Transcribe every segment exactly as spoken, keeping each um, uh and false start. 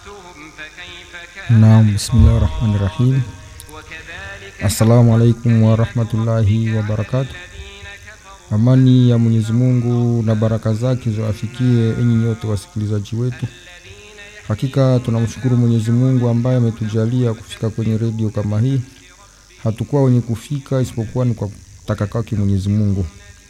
Naam, bismillahirrahmanirrahim. Assalamu alaikum wa rahmatullahi wa barakatuh. Amani ya Mwenyezi Mungu na baraka zake ziwafikie enyi nyote wasikilizaji wetu. Hakika tunamshukuru Mwenyezi Mungu ambaye ametujalia kufika kwenye redio kama hii. Hatukuwa wenye kufika isipokuwa ni kwa kutaka kwake Mwenyezi Mungu.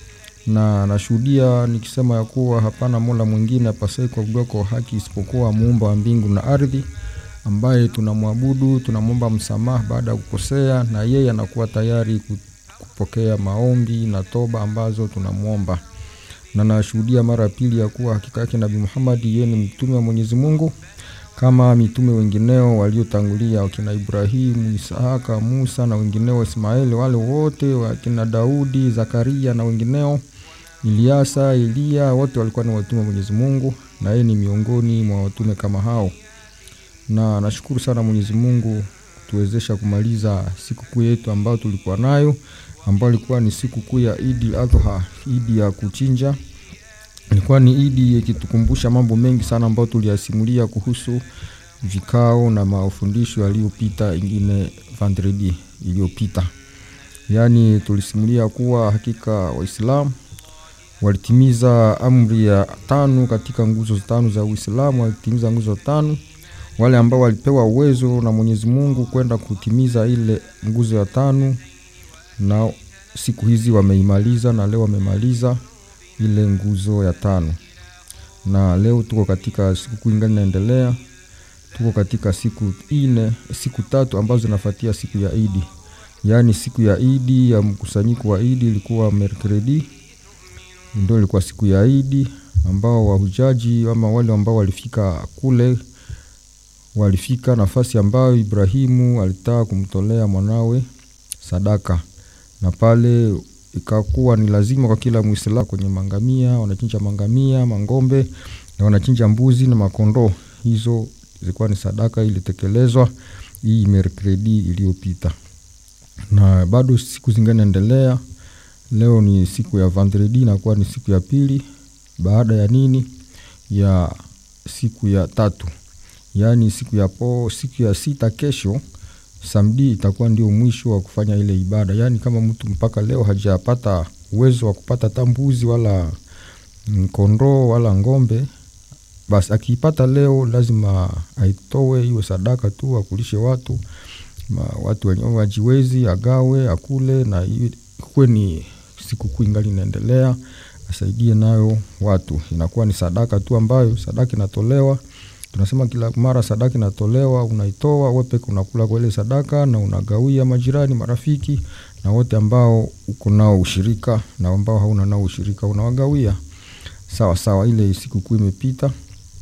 Na nashuhudia nikisema ya kuwa hapana Mola mwingine apasaye kuabudiwa kwa haki isipokuwa Muumba wa mbingu na ardhi, ambaye tunamwabudu, tunamwomba msamaha baada ya kukosea, na yeye anakuwa tayari kupokea maombi na toba ambazo tunamuomba. Na nashuhudia mara pili ya kuwa hakika yake Nabii Muhammad yeye ni mtume wa Mwenyezi Mungu kama mitume wengineo waliotangulia, wakina Ibrahim, Isaka, Musa na wengineo, Ismaili, wale wote, wakina Daudi, Zakaria na wengineo, Ilyasa, Elia, wote walikuwa ni watume wa Mwenyezi Mungu, na yeye ni miongoni mwa watume kama hao. Na nashukuru sana Mwenyezi Mungu kutuwezesha kumaliza siku kuu yetu ambayo tulikuwa nayo, ambayo ilikuwa ni siku kuu ya Eid al-Adha, Eid ya kuchinja. Ilikuwa ni Eid ikitukumbusha mambo mengi sana ambayo tuliyasimulia kuhusu vikao na mafundisho yaliyopita, ingine vendredi iliyopita. Yaani tulisimulia kuwa hakika Waislamu walitimiza amri ya tano katika nguzo tano za Uislamu, walitimiza nguzo tano. Wale ambao walipewa uwezo na Mwenyezi Mungu kwenda kutimiza ile nguzo ya tano, na siku hizi wameimaliza, na leo wamemaliza ile nguzo ya tano. Na leo tuko katika siku kuu ingine inaendelea. Tuko katika siku nne, siku tatu ambazo zinafuatia siku ya Eid. Yaani siku ya Eid ya mkusanyiko wa Eid ilikuwa mercredi. Ndio ilikuwa siku ya Eid ambao wahujaji ama wale ambao walifika kule walifika nafasi ambayo Ibrahimu alitaka kumtolea mwanawe sadaka. Na pale ikakuwa ni lazima kwa kila Muislamu kwenye mangamia, wanachinja mangamia, mangombe, na wanachinja mbuzi na makondoo. Hizo zilikuwa ni sadaka ilitekelezwa hii mercredi iliyopita. Na bado siku zingine endelea. Leo ni siku ya vendredi, na kwa ni siku ya pili baada ya nini? Ya siku ya tatu. Yaani siku ya po, siku ya sita kesho, samedi itakuwa ndio mwisho wa kufanya ile ibada. Yaani kama mtu mpaka leo hajapata uwezo wa kupata tambuzi wala kondoo wala ngombe, basi akipata leo lazima aitoe hiyo sadaka tu akulishe watu. Ma, watu wenye wajiwezi agawe akule, na iwe ni siku kuu ingali inaendelea, asaidie nayo watu. Inakuwa ni sadaka tu ambayo sadaka inatolewa. Tunasema kila mara sadaka inatolewa, unaitoa wewe peke unakula kwa ile sadaka, na unagawia majirani, marafiki na wote ambao uko nao ushirika, na ambao hauna nao ushirika unawagawia. Sawa sawa, ile siku kuu imepita.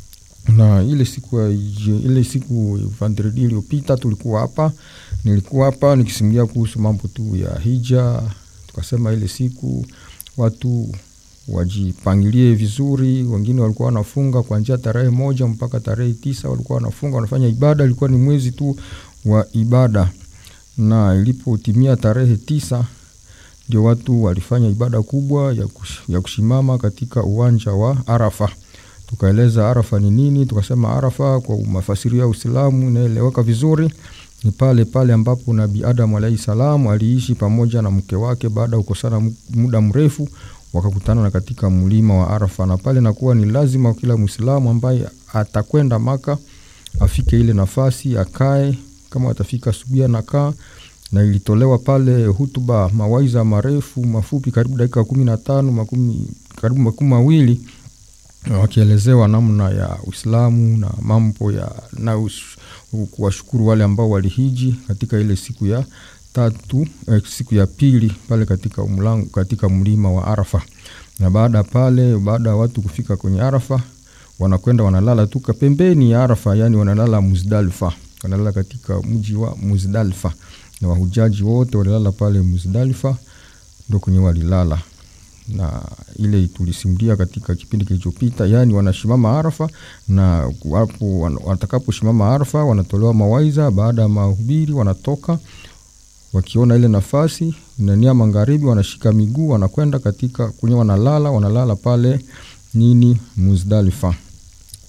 Na ile siku ile siku vendredi iliyopita tulikuwa hapa, nilikuwa hapa nikisimulia kuhusu mambo tu ya hija. Tukasema ile siku watu wajipangilie vizuri. Wengine walikuwa wanafunga kuanzia tarehe moja mpaka tarehe tisa, walikuwa wanafunga wanafanya ibada. Ilikuwa ni mwezi tu wa ibada. Na ilipotimia tarehe tisa ndio watu walifanya ibada kubwa ya, kush, ya kushimama katika uwanja wa Arafa. Tukaeleza Arafa ni nini. Tukasema Arafa kwa mafasirio ya Uislamu inaeleweka vizuri, ni pale pale ambapo Nabii Adam alayhi salam aliishi pamoja na mke wake baada ya kukosana muda mrefu, wakakutana na katika mlima wa Arafa. Na pale nakuwa ni lazima kila Muislamu ambaye atakwenda Maka afike ile nafasi akae. Kama atafika asubuhi na kaa. Na ilitolewa pale hutuba, mawaiza marefu mafupi karibu dakika kumi na tano makumi karibu makumi mawili, wakielezewa namna ya Uislamu na mambo ya na kuwashukuru wale ambao walihiji katika ile siku ya tatu, eh, siku ya pili pale katika umlango katika mlima wa Arafa. Na baada pale, baada watu kufika kwenye Arafa, wanakwenda wanalala tu pembeni ya Arafa, yani wanalala Muzdalifa, wanalala katika mji wa Muzdalifa. Na wahujaji wote walilala pale Muzdalifa, ndio kwenye walilala. Na ile tulisimulia katika kipindi kilichopita, yani wanashimama Arafa, na wapo watakaposhimama Arafa wanatolewa mawaiza. Baada ya mahubiri wanatoka, wakiona ile nafasi nania magharibi, wanashika miguu wanakwenda katika kwenye wanalala wanalala pale nini Muzdalifa.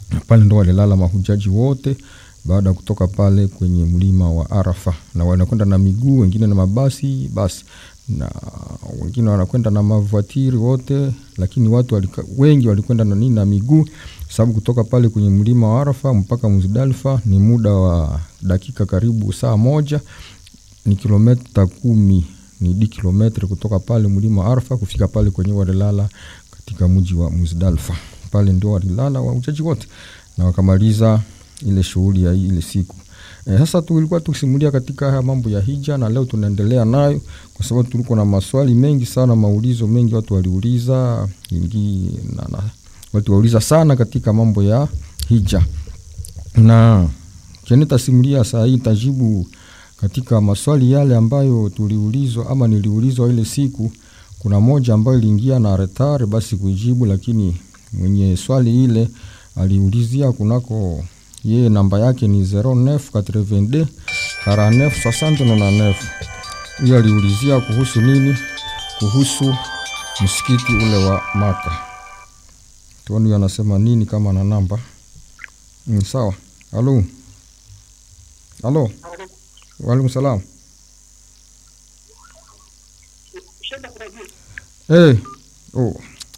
Pale ndo walilala mahujaji wote baada kutoka pale kwenye mlima wa Arafa, na wanakwenda na miguu, wengine na mabasi basi, na wengine wanakwenda na mavatiri wote, lakini watu walika, wengi walikwenda na nini na miguu, sababu kutoka pale kwenye mlima wa Arafa mpaka Muzdalifa ni muda wa dakika karibu saa moja, ni kilomita kumi, ni di kilometri kutoka pale mlima wa Arafa kufika pale kwenye walilala katika mji wa Muzdalifa. Pale ndio walilala wahujaji wote na wakamaliza ile shughuli ya ile siku. E, sasa tulikuwa tusimulia katika haya mambo ya hija, na leo tunaendelea nayo kwa sababu tulikuwa na maswali mengi sana, maulizo mengi watu waliuliza, ingi na, na watu wauliza sana katika mambo ya hija. Na keneta simulia saa hii tajibu katika maswali yale ambayo tuliulizwa ama niliulizwa ile siku. Kuna moja ambayo iliingia na retard basi kujibu, lakini mwenye swali ile aliulizia kunako yeye namba yake ni zero neuf quatre-vingt-deux quarante-neuf soixante nonante-neuf. Yeye aliulizia kuhusu nini? Kuhusu msikiti ule wa Maka. Tuone anasema nini kama na namba. Mm, sawa. Halo. Halo. Wa alaikum salam. Eh, hey. Oh.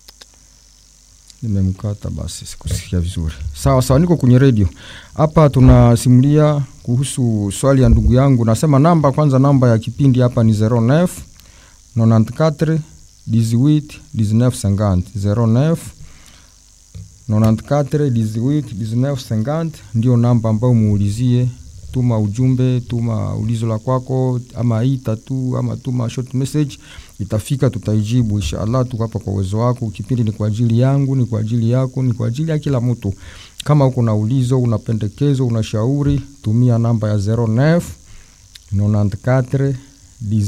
Nimemkata basi sikusikia vizuri. Sawa sawa, niko kwenye radio. Hapa tunasimulia kuhusu swali ya ndugu yangu. Nasema namba kwanza, namba ya kipindi hapa ni zero neuf quatre-vingt-quatre dix-huit dix-neuf cinquante. zero neuf quatre-vingt-quatre dix-huit dix-neuf cinquante ndio namba ambayo muulizie. Tuma ujumbe, tuma ulizo la kwako, ama ita tu, ama tuma short message, itafika, tutaijibu inshallah. Tuko hapa kwa uwezo wako. Kipindi ni kwa ajili yangu, ni kwa ajili yako, ni kwa ajili ya kila mtu. Kama uko na ulizo, una pendekezo, una shauri, tumia namba ya zero neuf quatre-vingt-quatre